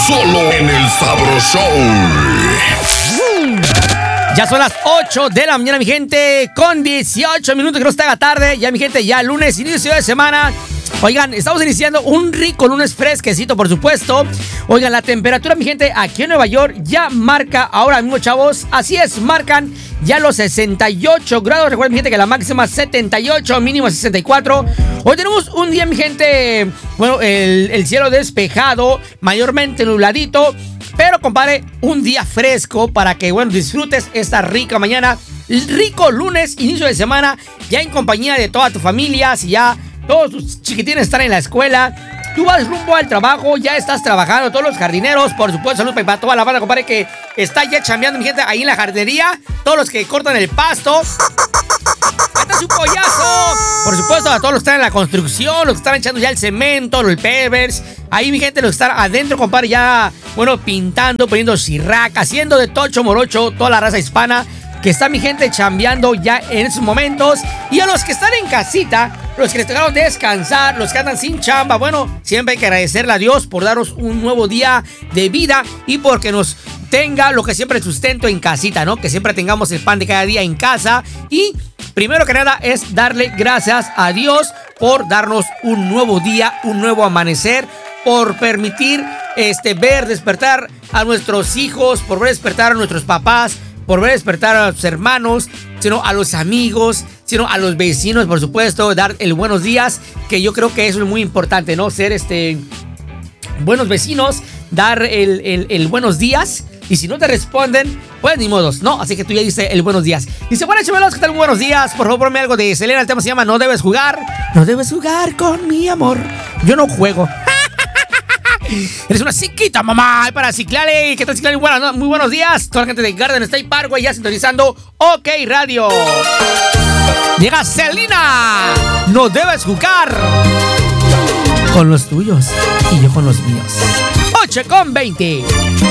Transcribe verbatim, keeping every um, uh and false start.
Solo en el Sabro Show. Ya son las ocho de la mañana, mi gente, con dieciocho minutos, que no está la tarde. Ya, mi gente, ya lunes, inicio de semana. Oigan, estamos iniciando un rico lunes fresquecito, por supuesto. Oigan, la temperatura, mi gente, aquí en Nueva York ya marca ahora mismo, chavos. Así es, marcan ya los sesenta y ocho grados. Recuerden, mi gente, que la máxima setenta y ocho, mínimo sesenta y cuatro. Hoy tenemos un día, mi gente, bueno, el, el cielo despejado, mayormente nubladito. Pero, compadre, un día fresco para que, bueno, disfrutes esta rica mañana. Rico lunes, inicio de semana, ya en compañía de toda tu familia. Si ya todos tus chiquitines están en la escuela, tú vas rumbo al trabajo, ya estás trabajando. Todos los jardineros, por supuesto, salud para toda la banda, compadre, que está ya chambeando, mi gente, ahí en la jardinería. Todos los que cortan el pasto. ¡Hasta su pollazo! Por supuesto, a todos los que están en la construcción, los que están echando ya el cemento, los pavers. Ahí, mi gente, los que están adentro, compadre, ya, bueno, pintando, poniendo cirraca, haciendo de tocho morocho toda la raza hispana que está, mi gente, chambeando ya en esos momentos. Y a los que están en casita, los que les tocaron descansar, los que andan sin chamba, bueno, siempre hay que agradecerle a Dios por darnos un nuevo día de vida y porque nos tenga lo que siempre sustento en casita, ¿no? Que siempre tengamos el pan de cada día en casa. Y primero que nada es darle gracias a Dios por darnos un nuevo día, un nuevo amanecer, por permitir este, ver despertar a nuestros hijos, por ver despertar a nuestros papás, por ver despertar a los hermanos, sino a los amigos, sino a los vecinos, por supuesto, dar el buenos días, que yo creo que eso es muy importante, ¿no? Ser este buenos vecinos, dar el, el, el buenos días. Y si no te responden, pues ni modos, ¿no? Así que tú ya dices el buenos días. Dice, bueno, chaval, ¿qué tal? Buenos días. Por favor, ponme algo de Selena. El tema se llama No Debes Jugar. No debes jugar con mi amor. Yo no juego. Eres una chiquita, mamá. Para Ciclale. ¿Qué tal, Ciclale? Bueno, no, muy buenos días. Toda la gente de Garden State Parkway ya sintonizando OK Radio. Llega Selena. No debes jugar con los tuyos y yo con los míos. ocho con veinte.